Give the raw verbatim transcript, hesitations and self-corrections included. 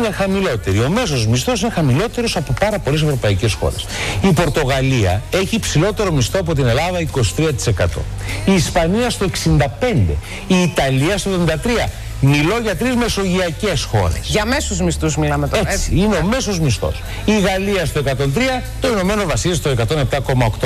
είναι χαμηλότεροι. Ο μέσος μισθός είναι χαμηλότερος από πάρα πολλές ευρωπαϊκές χώρες. Η Πορτογαλία έχει υψηλότερο μισθό από την Ελλάδα, είκοσι τρία τοις εκατό. Η Ισπανία στο εξήντα πέντε τοις εκατό. Η Ιταλία στο εβδομήντα τρία τοις εκατό. Μιλώ για τρεις μεσογειακές χώρες. Για μέσους μισθούς μιλάμε τώρα. Έτσι, έτσι. Είναι ο μέσος μισθός. Η Γαλλία στο εκατόν τρία, το Ηνωμένο Βασίλειο στο εκατόν επτά κόμμα οκτώ.